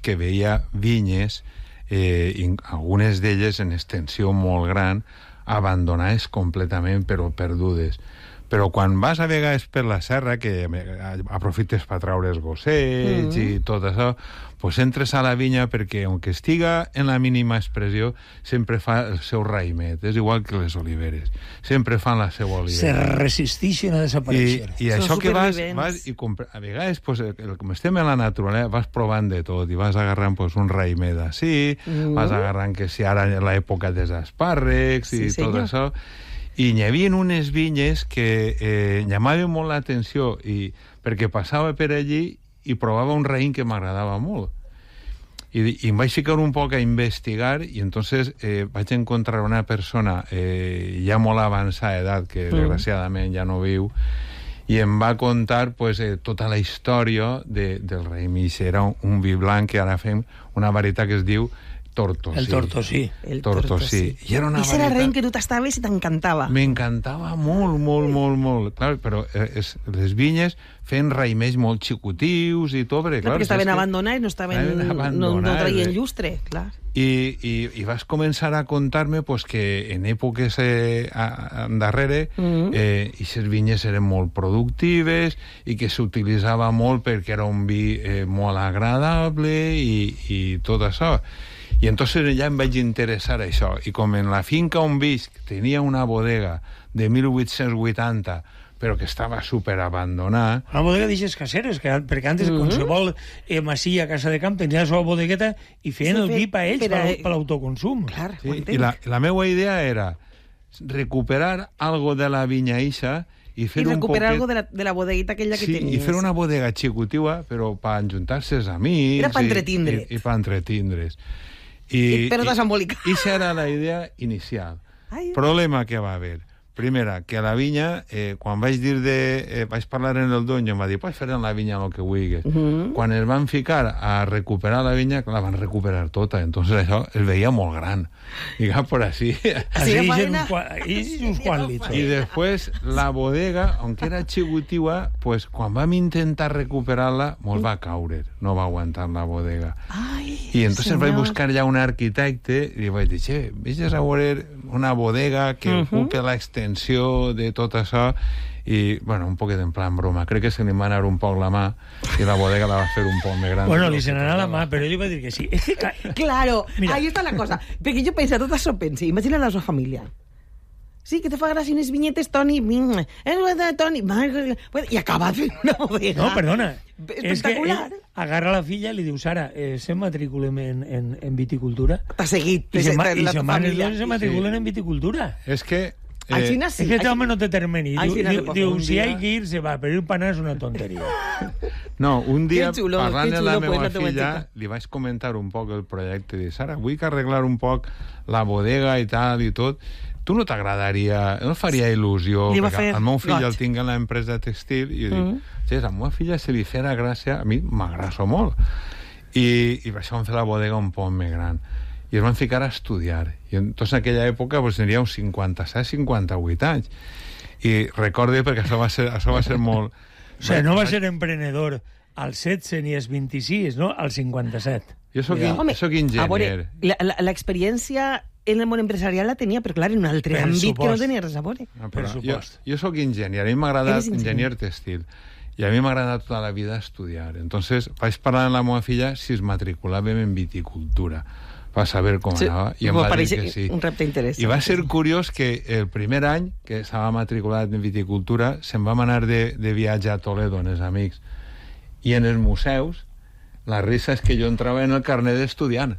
que veia vinyes, algunes d'elles en extensió molt gran, abandonades completament, però perdudes. Però quan vas a vegades per la serra, que aprofites per traure els gossets i tot això, pues entres a la vinya perquè, aunque estiga en la mínima expressió, sempre fa el seu raïmet. És igual que les oliveres. Sempre fan la seva olivera. Se resisteixen a desaparèixer. I això que vas i a vegades, pues, com estem en la naturalesa, vas provant de tot i vas agarrant pues, un raïmet d'ací, vas agarrant que si ara és l'època dels espàrrecs i tot això. I hi havia unes vinyes que llamaven molt l'atenció perquè passava per allí i provava un raïm que m'agradava molt. I em vaig ficar un poc a investigar i entonces vaig encontrar una persona ja molt avançada d'edat, que desgraciadament ja no viu, i em va contar pues, tota la història del raïm. I era un vi blanc que ara fem una varietat que es diu Tortosí. El Tortosí. El Tortosí. I era una era el raïm que tu t'estaves i t'encantava. M'encantava molt, molt, molt, molt. Clar, però les vinyes feien raïmets molt xicutius i tot. Perquè estaven abandonats, no traien llustre, clar. I vas començar a contar-me pues, que en èpoques darrere aquestes vinyes eren molt productives i que s'utilitzava molt perquè era un vi molt agradable i tot això. I entonces ja em vaig interessar a això. I com en la finca on visc tenia una bodega de 1880, però que estava superabandonada... Una bodega d'aixes caseres, perquè antes qualsevol masia a casa de camp tenia la seva bodegueta i feien el vi per ells, per l'autoconsum. I la meva idea era recuperar algo de la vinya ixa i recuperar algo de la bodeguita aquella que tenies. I fer una bodega xicotiva, però per enjuntar-se els amics... Era per entretindre't. I per entretindre's. Però t'has embolicat. I això era la idea inicial. Problema que va haver. Primera, que a la vinya, quan vaig dir vaig parlar en el dueño, em va dir, pots fer en la vinya el que vulguis. Quan es van ficar a recuperar la vinya, la van recuperar tota. Entonces això es veia molt gran. Diga por así. Y después la bodega, aunque era xicotiva, pues quan vam intentar recuperar-la, mos va caure. No va aguantar la bodega. I entonces vaig buscar ja un arquitecte i vaig dir, che, vés a veure una bodega que ocupe l'extensió de tot això i, bueno, un poquet en plan broma. Crec que se li va anar un poc la mà i la bodega la va fer un poc més gran. Bueno, li se n'anà la mà, però ell va dir que sí. Claro, ahí está la cosa. Perquè jo penso, tot això pensi, imagina la seva família. Sí, que te fa gràcia unes vinyetes, Toni. Toni. I acaba fent una bodega. No, perdona. Espectacular. És que agarra la filla i li diu, Sara, se matriculem en viticultura. T'ha seguit. I se matriculen en viticultura. És que... És que aquest home no té termini. Diu, si hay que ir, se va, però ir panar és una tonteria. No, un dia, parlant amb la meva filla, li vaig comentar un poc el projecte de Sara, vull que arreglar un poc la bodega i tal i tot. Tu no t'agradaria, no faria il·lusió, perquè el meu fill el tinc en l'empresa textil i dic, a la meva filla se li farà gràcia, a mi m'agrada molt. I per això vam fer la bodega un poc més gran. I es van ficar a estudiar. I entonces en aquella època pues, tenia uns 57-58 anys. I recorde, perquè això va ser molt... O sigui, no va ser emprenedor als 16 ni als 26, no? Als 57. Jo soc enginyer. L'experiència en el món empresarial la tenia, però clar, en un altre àmbit que no tenia res a veure. Jo soc enginyer, a mi m'ha agradat enginyer textil. I a mi m'ha agradat tota la vida estudiar. Entonces vaig parlar amb la meva filla si es matriculàvem en viticultura. Va saber com anava, i em va dir que sí. Un repte interessant. I va ser curiós que el primer any que estava matriculat en viticultura se'n vam anar de viatge a Toledo amb els amics. I en els museus la risa és que jo entrava en el carnet d'estudiant.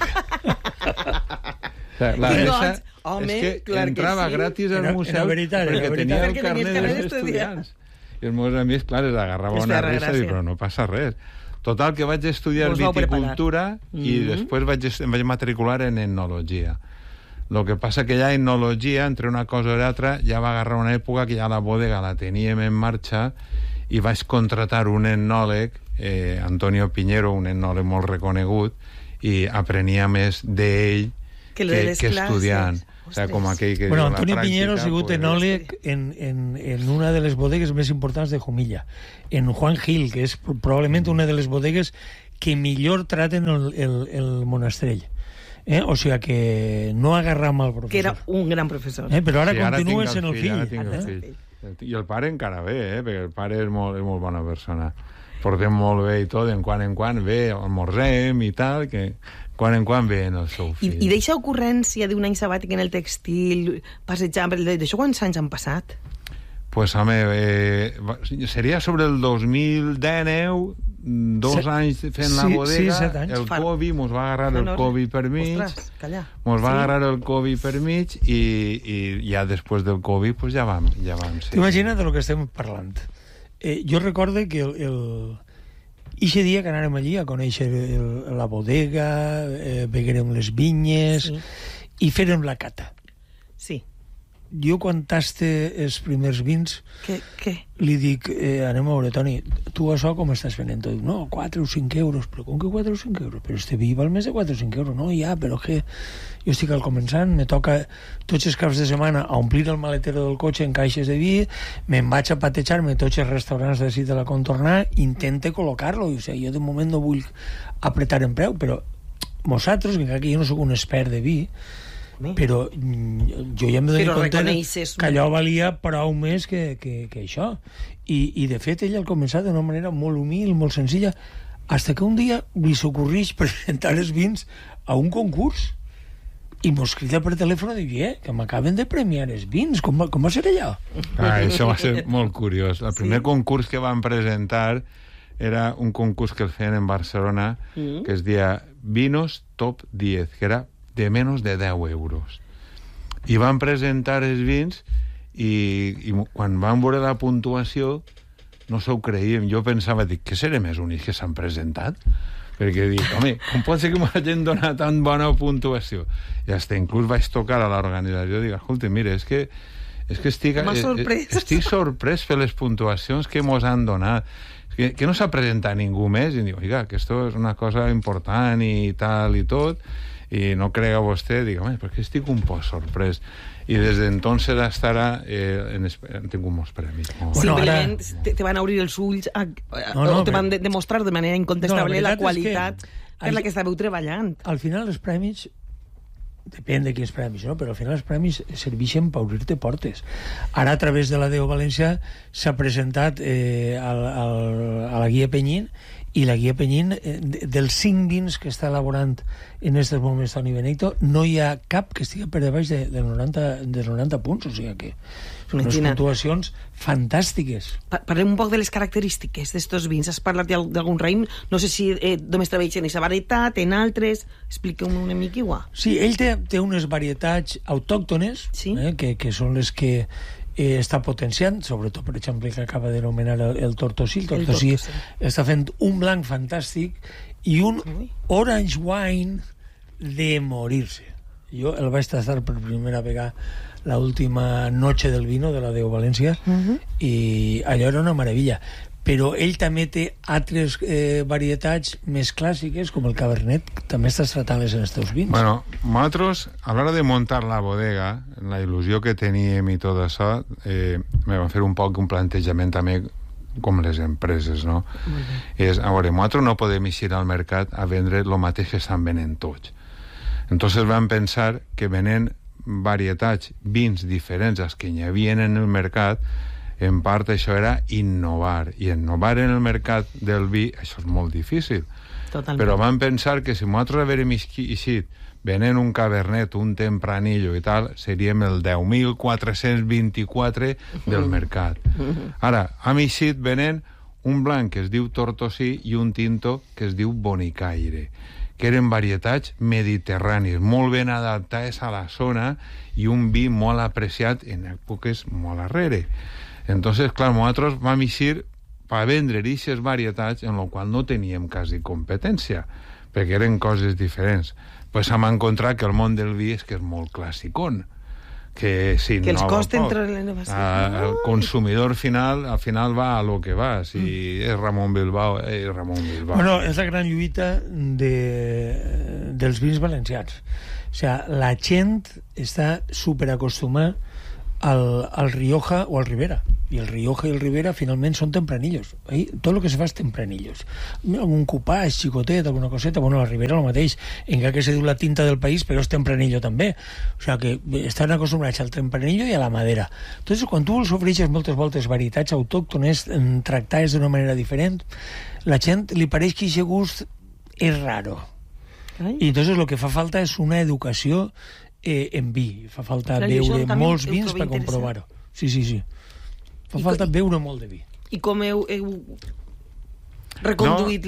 La risa és que entrava gratis al museu perquè tenia el carnet d'estudiants. I els meus amics, clar, es agarrava una risa i però no passa res. Total, que vaig estudiar viticultura i després em vaig matricular en etnologia. El que passa que ja etnologia, entre una cosa i l'altra, ja va agarrar una època que ja la bodega la teníem en marxa i vaig contratar un etnòleg, Antonio Piñero, un etnòleg molt reconegut, i aprenia més d'ell que estudiant. O sea, com aquell que bueno, Antonio Piñero ha sigut enòleg en una de les bodegues més importants de Jumilla, en Juan Gil, que és probablement una de les bodegues que millor traten el monastrell. O sigui que no agarrar mal professor. Que era un gran professor. Però ara continues en el fill. Ara tinc el fill. I el pare encara ve, perquè el pare és molt bona persona. Portem molt bé i tot, en quan ve, almorzem i tal, que quan en quan ve el seu fill. I deixa ocurrència d'un any sabàtic en el textil, passejant, d'això quants anys han passat? Pues, home, seria sobre el 2019, 2 anys fent la bodega, el Covid, mos va agarrar el Covid per mig, mos va agarrar el Covid per mig, i ja després del Covid pues ja vam ser. T'imagina't de lo que estem parlant. Jo recordo que ixe dia que anàrem allí a conèixer la bodega, veguérem les vinyes i fèrem la cata. Sí. Jo quan taste els primers vins li dic, anem a veure, Toni, tu això com estàs venent? Dic, no, 4 o 5 euros. Però com que 4 o 5 euros? Però este vi val més de 4 o 5 euros. No, ja, però que jo estic al començant, me toca tots els caps de setmana a omplir el maletero del cotxe en caixes de vi, me'n vaig a patejar-me tots els restaurants de la contornar, intente col·locar-lo. O sigui, jo de moment no vull apretar en preu, però nosaltres, que jo no soc un expert de vi, però jo ja em dono compte que allò valia prou més que això. I de fet ell al començar d'una manera molt humil, molt senzilla, fins que un dia li s'ocorreix presentar els vins a un concurs i mos crida per telèfon i diu, que m'acaben de premiar els vins, com va ser allò? Això va ser molt curiós. El primer concurs que van presentar era un concurs que el feien en Barcelona, que es deia Vinos Top 10, que era de menys de 10 euros. I van presentar els vins i quan van veure la puntuació no s'ho creiem. Jo pensava, dic, què seré més únics que s'han presentat? Perquè dic, home, com pot ser que la gent dona tan bona puntuació? I fins inclús vaig tocar a l'organització i dic, escolta, mira, és que estic sorprès per les puntuacions que mos han donat. Que no s'ha presentat ningú més i dic, oiga, que esto és una cosa important i tal i tot, i no crega vostè, dic, home, perquè estic un poc sorprès. I des d'entonces hasta ara han tingut molts premis. Simplement te van obrir els ulls o te van demostrar de manera incontestable la qualitat per la que estàveu treballant. Al final els premis, depèn de quins premis, no? Però al final els premis serveixen per obrir-te portes. Ara, a través de la Déu València, s'ha presentat a la Guia Penyín, i la Guia Penyín, dels 5 vins que està elaborant en aquests moments Toni Benito, no hi ha cap que estigui per debaix dels 90 punts, o sigui que són unes puntuacions fantàstiques. Parlem un poc de les característiques d'estos vins. Has parlat d'algun raïm, no sé si només treballs en aquesta varietat, en altres, expliqueu-me una mica igual. Sí, ell té unes varietats autòctones, que són les que està potenciant, sobretot, per exemple, que acaba d'anomenar el Tortosí. El Tortosí està fent un blanc fantàstic i un orange wine de morir-se. Jo el vaig tastar per primera vegada l'última noche del vino de la Déu València i allò era una meravella. Però ell també té altres varietats més clàssiques, com el Cabernet, que també estàs tratant-les en els teus vins. Bueno, nosaltres, a l'hora de muntar la bodega, la il·lusió que teníem i tot això, me van fer un poc un plantejament també com les empreses, no? És, a veure, nosaltres no podem eixir al mercat a vendre el mateix que estan venent tots. Entonces vam pensar que venent varietats, vins diferents als que hi havia en el mercat, en part això era innovar, i innovar en el mercat del vi això és molt difícil. Totalment. Però vam pensar que si nosaltres haguérem eixit venent un Cabernet, un Tempranillo i tal, seríem el 10.424 del mercat. Ara, hem eixit venent un blanc que es diu Tortosí i un tinto que es diu Bonicaire, que eren varietats mediterrànies, molt ben adaptades a la zona i un vi molt apreciat en èpoques molt arrere. Entonces, clar, nosaltres vam eixir per vendre aquestes varietats en les quals no teníem quasi competència, perquè eren coses diferents. Pues hem encontrat que el món del vi és que és molt clàssicon, que els costa entre l'innovació. El consumidor final, al final va a lo que va. Si és Ramon Bilbao, és Ramon Bilbao. Bueno, és la gran lluita dels vins valencians. O sigui, la gent està superacostumada al Rioja o al Ribera. Y el Rioja y el Ribera finalmente son tempranillos. Ahí todo lo que se fa és tempranillos. Un cupàs, xicotet, alguna coseta. Bueno, la Ribera el mateix, encara que se diu la tinta del país, però és tempranillo també. O sea que estan acostumbrats al tempranillo i a la madera. Entonces, quan tu els ofereixes moltes voltes varietats autòctones, tractades d'una manera diferent, la gent li pareix que aquest gust és raro. I entonces lo que fa falta és una educació en vi. Fa falta beure molts vins per comprovar-ho. Sí. Fa falta beure molt de vi. I com heu reconduït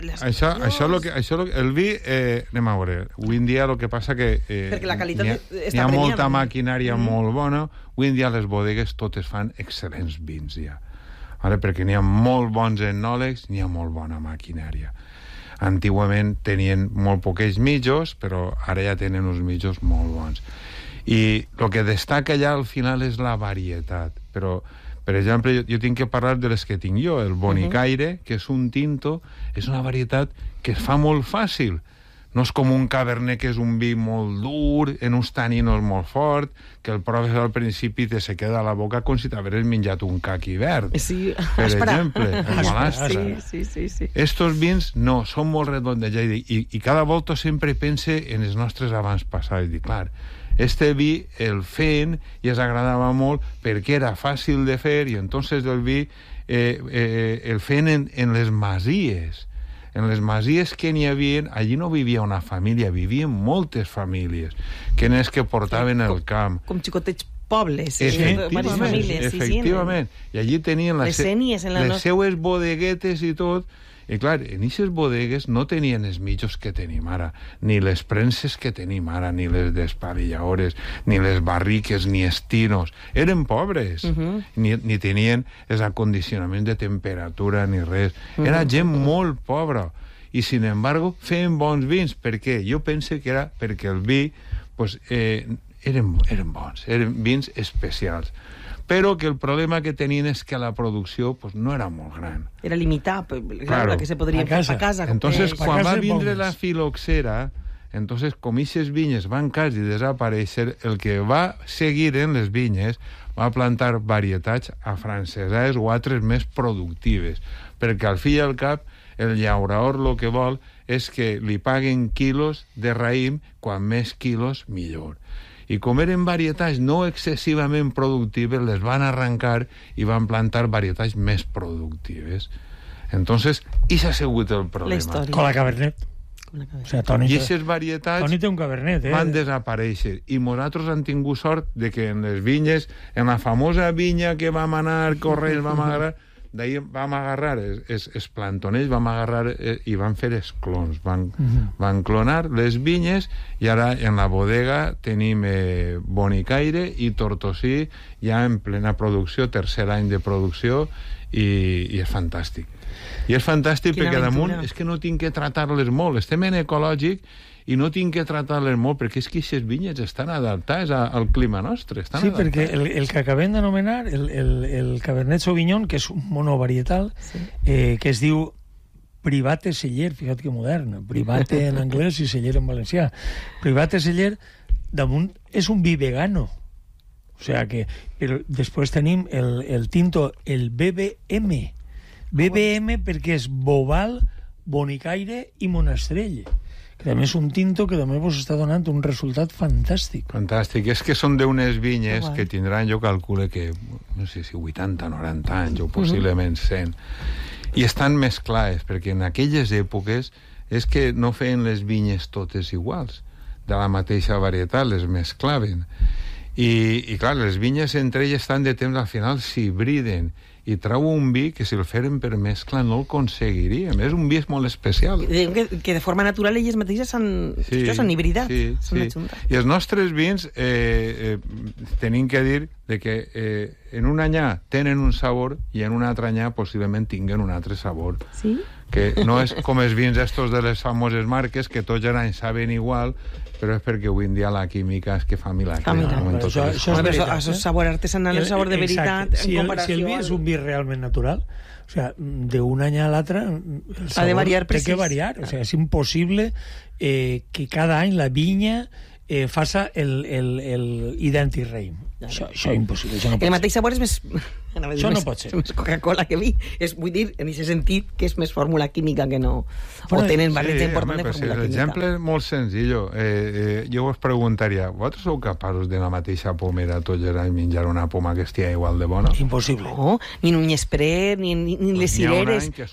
el vi, anem a veure, avui en dia el que passa que perquè la qualitat hi ha molta maquinària molt bona. Avui en dia les bodegues totes fan excel·lents vins ja, perquè n'hi ha molt bons enòlegs, n'hi ha molt bona maquinària. Antigament tenien molt poquets mitjos, però ara ja tenen uns mitjos molt bons. I el que destaca allà al final és la varietat. Però, per exemple, jo tinc que parlar de les que tinc jo. El Bonicaire, que és un tinto, és una varietat que es fa molt fàcil. No és com un Cabernet, que és un vi molt dur, en uns taninos molt fort, que el proves al principi i se queda a la boca com si t'hagueres menjat un caqui verd. Sí, per exemple, el Malastra. Sí. Estos vins no, són molt redondejats i cada volta sempre pense en els nostres avantpassats. I clar, este vi el feien i es agradava molt perquè era fàcil de fer i entonces el vi el feien en les masies. En les masies que n'hi havia, allí no vivia una família, vivien moltes famílies, que n'és que portaven el camp. Com xicotets pobles, efectivament. I allí tenien les seues bodeguetes i tot. I clar, en aquestes bodegues no tenien els mitjos que tenim ara, ni les premses que tenim ara, ni les despavilladores, ni les barriques, ni estinos. Eren pobres, ni tenien els acondicionaments de temperatura ni res. Era gent molt pobra. I, sin embargo, feien bons vins. Per què? Jo penso que era perquè el vi pues, eren bons, eren vins especials. Però que el problema que tenien és que la producció pues, no era molt gran. Era limitada, claro, que se podria fer a casa. Entonces, quan va vindre la filoxera, entonces, com aquestes vinyes van quasi desaparèixer, el que va seguir en les vinyes va plantar varietats afrancesades o altres més productives, perquè al fi i al cap el llaurador el que vol és que li paguen quilos de raïm, quan més quilos millor. I com eren varietats no excessivament productives, les van arrencar i van plantar varietats més productives. Entonces, i s'ha sigut el problema. Con la Cabernet. O sea, Toni, i aquestes varietats té un Cabernet, van desaparèixer. I nosaltres han tingut sort de que en les vinyes, en la famosa vinya que vam anar corrents, vam agarrar, d'ahir vam agarrar els plantonells, vam agarrar i van fer els clons, van clonar les vinyes i ara en la bodega tenim Bonicaire i Tortosí ja en plena producció, tercer any de producció i és fantàstic. I és fantàstic perquè damunt és que no tinc que tratar-les molt, estem en ecològic i no tinc que tratar-les molt perquè és que aquestes vinyes estan adaptades al clima nostre. Sí, perquè el que acabem d'anomenar, el Cabernet Sauvignon, que és un monovarietal, que es diu Private Celler, fíjate que modern, Private en anglès i Celler en valencià. Private Celler, damunt, és un vi vegano. O sea que, però després tenim el tinto, el BBM. BBM perquè és Boval, Bonicaire i Monastrell, que també és un tinto que també vos està donant un resultat fantàstic. Fantàstic. És que són d'unes vinyes que tindran, jo calcule que, no sé si 80, 90 anys o possiblement 100. I estan mesclades, perquè en aquelles èpoques és que no feien les vinyes totes iguals, de la mateixa varietat, les mesclaven. I clar, les vinyes entre elles estan de temps, al final s'hibriden i trau un vi que si el feren per mescla no el aconseguiríem. És un vi molt especial. Que de forma natural elles mateixes s'han hibridat. Sí. I els nostres vins tenim que dir de que en un anyà tenen un sabor i en un altre anyà possiblement tinguen un altre sabor. Sí? Que no és com els vins estos de les famoses marques que tots els anys saben igual, però és perquè avui en dia la química és que fa milagres. Això és veritat. El sabor artesanal, el sabor de veritat, en comparació... Si el vi és un vi realment natural, o sea, d'un any a l'altre el sabor té que variar. O sea, és impossible que cada any la vinya faça el idèntic raïm. Això és impossible. El mateix sabor és més... Això no pot ser. És més Coca-Cola que vi. Vull dir, en aquest sentit, que és més fórmula química que no... O tenen barreja important de fórmula química. L'exemple és molt senzill. Jo us preguntaria, vosaltres sou capaços de la mateixa pomera tot i menjar una poma que estigui igual de bona? Impossible. No, ni un nyesprer, ni les cireres...